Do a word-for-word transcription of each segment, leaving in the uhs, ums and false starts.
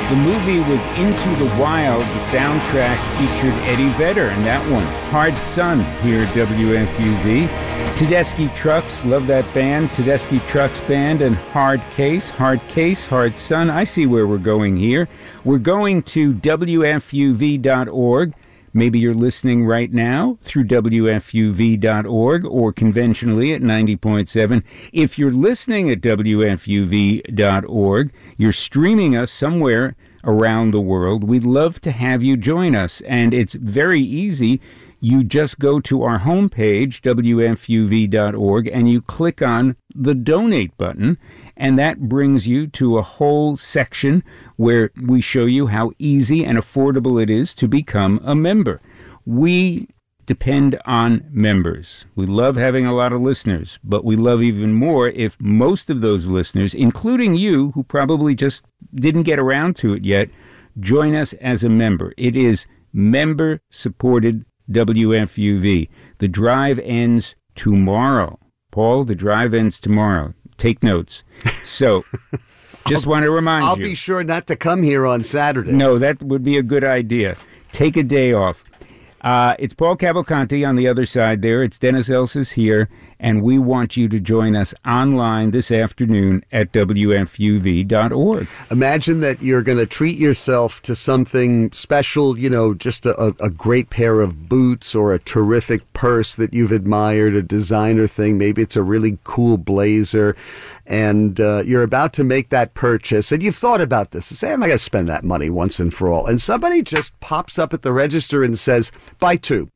The movie was Into the Wild. The soundtrack featured Eddie Vedder, and that one, Hard Sun, here at W F U V. Tedeschi Trucks, love that band. Tedeschi Trucks Band and Hard Case. Hard Case, Hard Sun. I see where we're going here. We're going to W F U V dot org. Maybe you're listening right now through W F U V dot org or conventionally at ninety point seven. If you're listening at W F U V dot org, you're streaming us somewhere around the world. We'd love to have you join us, and it's very easy. You just go to our homepage, W F U V dot org, and you click on the donate button, and that brings you to a whole section where we show you how easy and affordable it is to become a member. We depend on members. We love having a lot of listeners, but we love even more if most of those listeners, including you, who probably just didn't get around to it yet, join us as a member. It is member-supported W F U V. The drive ends tomorrow. Paul, the drive ends tomorrow. Take notes. So, just want to remind I'll you. I'll be sure not to come here on Saturday. No, that would be a good idea. Take a day off. Uh, it's Paul Cavalcanti on the other side there. It's Dennis Elsas here, and we want you to join us online this afternoon at W F U V dot org. Imagine that you're going to treat yourself to something special, you know, just a, a great pair of boots or a terrific purse that you've admired, a designer thing. Maybe it's a really cool blazer, and uh, you're about to make that purchase, and you've thought about this. Say, I'm not going to spend that money once and for all. And somebody just pops up at the register and says, buy two.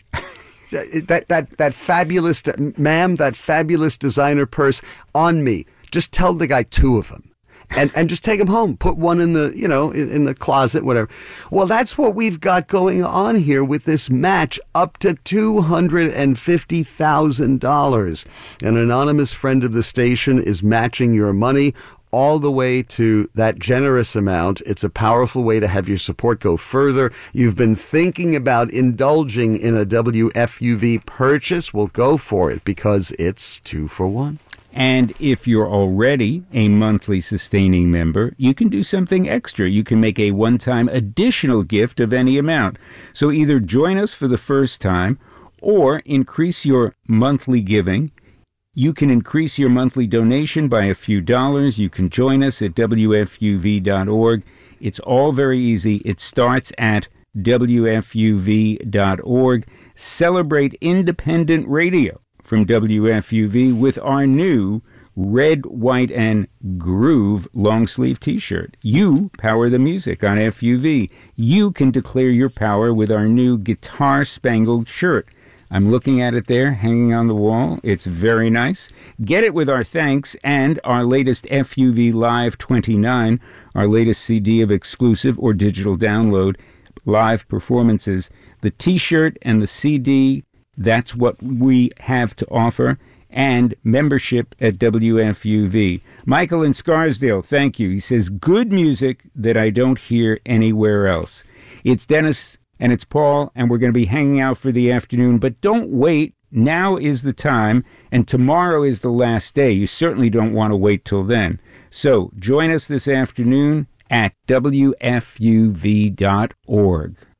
that that that fabulous, ma'am, that fabulous designer purse on me. Just tell the guy two of them. And and just take them home. Put one in the, you know, in, in the closet, whatever. Well, that's what we've got going on here with this match, up to two hundred fifty thousand dollars. An anonymous friend of the station is matching your money all the way to that generous amount. It's a powerful way to have your support go further. You've been thinking about indulging in a W F U V purchase. Well, go for it, because it's two for one. And if you're already a monthly sustaining member, you can do something extra. You can make a one-time additional gift of any amount. So either join us for the first time or increase your monthly giving. You can increase your monthly donation by a few dollars. You can join us at W F U V dot org. It's all very easy. It starts at W F U V dot org. Celebrate independent radio from W F U V with our new red, white, and groove long-sleeve T-shirt. You power the music on F U V. You can declare your power with our new guitar-spangled shirt. I'm looking at it there, hanging on the wall. It's very nice. Get it with our thanks and our latest F U V Live twenty-nine, our latest C D of exclusive or digital download live performances. The T-shirt and the C D, that's what we have to offer, and membership at W F U V. Michael in Scarsdale, thank you. He says, good music that I don't hear anywhere else. It's Dennis and it's Paul, and we're going to be hanging out for the afternoon, but don't wait. Now is the time, and tomorrow is the last day. You certainly don't want to wait till then. So join us this afternoon at W F U V dot org.